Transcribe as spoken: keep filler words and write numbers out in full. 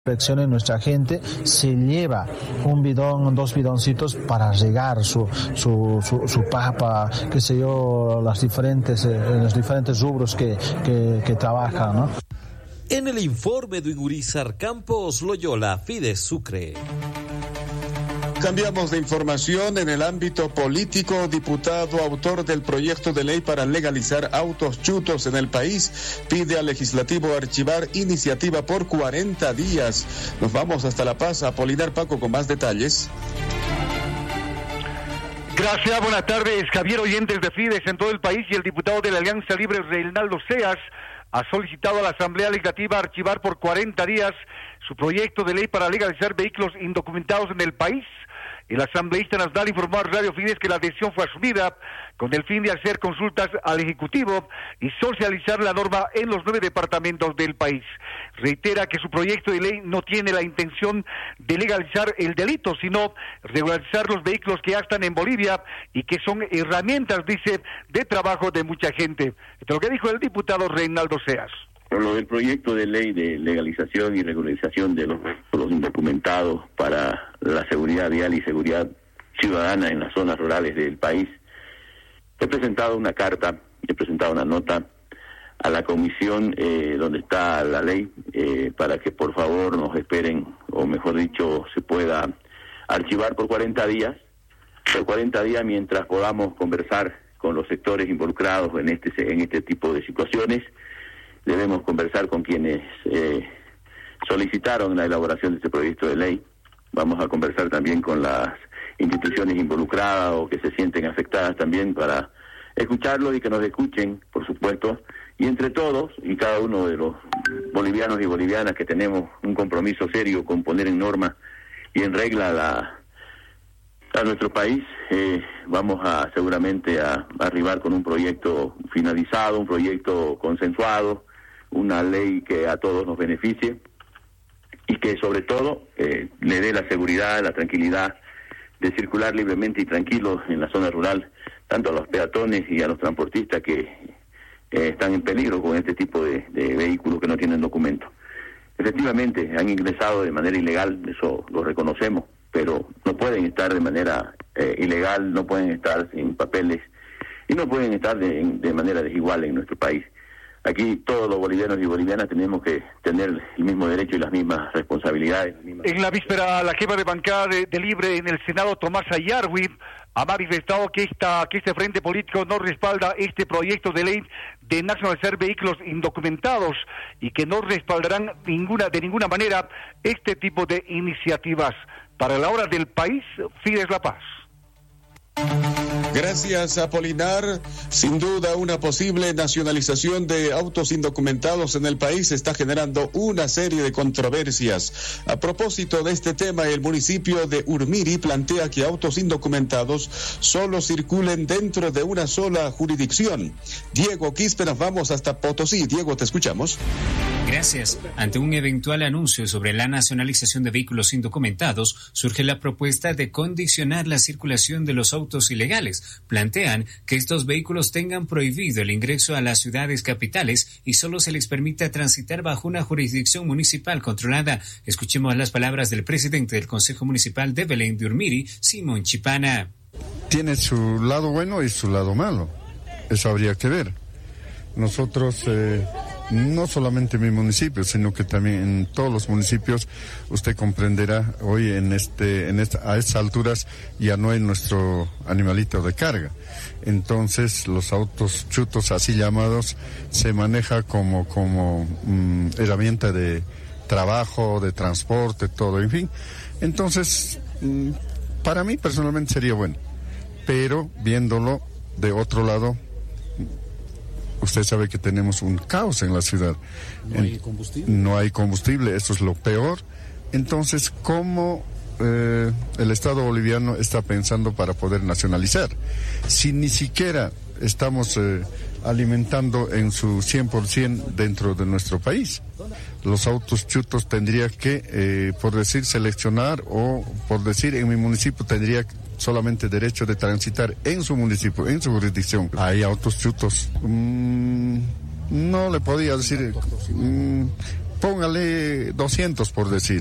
en nuestra gente se lleva un bidón, dos bidoncitos para regar su, su, su, su papa, qué sé yo, las diferentes, eh, los diferentes rubros que, que, que trabajan, ¿no? En el informe de Ugurizar Campos Loyola, Fides Sucre. Cambiamos de información. En el ámbito político, diputado autor del proyecto de ley para legalizar autos chutos en el país pide al legislativo archivar iniciativa por cuarenta días. Nos vamos hasta La Paz. Apolinar Paco con más detalles. Gracias, buenas tardes. Javier, oyentes de Fides en todo el país, y el diputado de la Alianza Libre, Reinaldo Seas, ha solicitado a la Asamblea Legislativa archivar por cuarenta días su proyecto de ley para legalizar vehículos indocumentados en el país. El asambleísta Nasdal informó a Radio Fides que la decisión fue asumida con el fin de hacer consultas al Ejecutivo y socializar la norma en los nueve departamentos del país. Reitera que su proyecto de ley no tiene la intención de legalizar el delito, sino regularizar los vehículos que ya están en Bolivia y que son herramientas, dice, de trabajo de mucha gente. Esto es lo que dijo el diputado Reinaldo Seas. Por lo del proyecto de ley de legalización y regularización de los vehículos indocumentados para la seguridad vial y seguridad ciudadana en las zonas rurales del país, he presentado una carta, he presentado una nota a la comisión eh, donde está la ley eh, para que por favor nos esperen, o mejor dicho, se pueda archivar por cuarenta días, por cuarenta días mientras podamos conversar con los sectores involucrados en este, en este tipo de situaciones. Debemos conversar con quienes eh, solicitaron la elaboración de este proyecto de ley. Vamos a conversar también con las instituciones involucradas o que se sienten afectadas también para escucharlos y que nos escuchen, por supuesto. Y entre todos y cada uno de los bolivianos y bolivianas que tenemos un compromiso serio con poner en norma y en regla la, a nuestro país, eh, vamos a seguramente a, a arribar con un proyecto finalizado, un proyecto consensuado, una ley que a todos nos beneficie y que sobre todo eh, le dé la seguridad, la tranquilidad de circular libremente y tranquilos en la zona rural, tanto a los peatones y a los transportistas que eh, están en peligro con este tipo de, de vehículos que no tienen documento. Efectivamente, han ingresado de manera ilegal, eso lo reconocemos, pero no pueden estar de manera eh, ilegal, no pueden estar sin papeles y no pueden estar de, de manera desigual en nuestro país. Aquí todos los bolivianos y bolivianas tenemos que tener el mismo derecho y las mismas responsabilidades. Las mismas... En la víspera, la jefa de bancada de, de Libre en el Senado, Tomás Ayarwi, ha manifestado que esta que este frente político no respalda este proyecto de ley de nacionalizar vehículos indocumentados y que no respaldarán ninguna de ninguna manera este tipo de iniciativas. Para la hora del país, Fides La Paz. Gracias, Apolinar. Sin duda, una posible nacionalización de autos indocumentados en el país está generando una serie de controversias. A propósito de este tema, el municipio de Urmiri plantea que autos indocumentados solo circulen dentro de una sola jurisdicción. Diego Quispe, nos vamos hasta Potosí. Diego, te escuchamos. Gracias. Ante un eventual anuncio sobre la nacionalización de vehículos indocumentados, surge la propuesta de condicionar la circulación de los autos ilegales. Plantean que estos vehículos tengan prohibido el ingreso a las ciudades capitales y solo se les permita transitar bajo una jurisdicción municipal controlada. Escuchemos las palabras del presidente del Consejo Municipal de Belén de Urmiri, Simón Chipana. Tiene su lado bueno y su lado malo. Eso habría que ver. Nosotros... Eh... No solamente en mi municipio, sino que también en todos los municipios, usted comprenderá, hoy en este, en esta, a estas alturas ya no hay nuestro animalito de carga. Entonces los autos chutos así llamados se maneja como, como um, herramienta de trabajo, de transporte, todo, en fin. Entonces, um, para mí personalmente sería bueno, pero viéndolo de otro lado, usted sabe que tenemos un caos en la ciudad. No hay combustible. No hay combustible, eso es lo peor. Entonces, ¿cómo eh, el Estado boliviano está pensando para poder nacionalizar? Si ni siquiera estamos eh, alimentando en su cien por ciento dentro de nuestro país. Los autos chutos tendría que, eh, por decir, seleccionar o, por decir, en mi municipio tendría solamente derecho de transitar en su municipio, en su jurisdicción. Hay autos chutos. Mm, no le podía decir... Mm, póngale doscientos por decir.